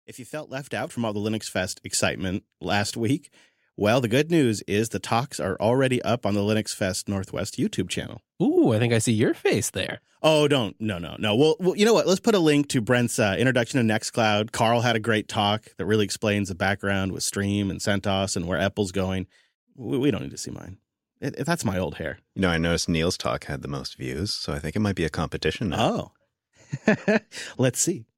If you felt left out from all the Linux Fest excitement last week, well, the good news is the talks are already up on the Linux Fest Northwest YouTube channel. Ooh, I think I see your face there. Oh, don't. No. Well, you know what? Let's put a link to Brent's introduction to Nextcloud. Carl had a great talk that really explains the background with Stream and CentOS and where Apple's going. We don't need to see mine. That's my old hair. You know, I noticed Neil's talk had the most views, so I think it might be a competition now. Oh. Let's see.